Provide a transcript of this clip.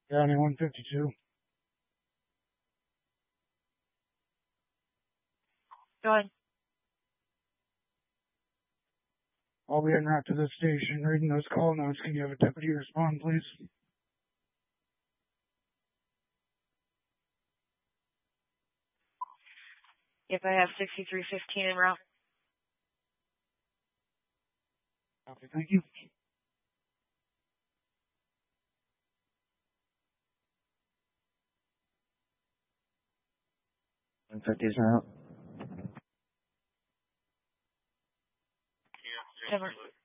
County 152. Go ahead. I'll be en route to the station, reading those call notes. Can you have a deputy respond, please? If I have 6315 en route. Okay, thank you. 150's out. Never.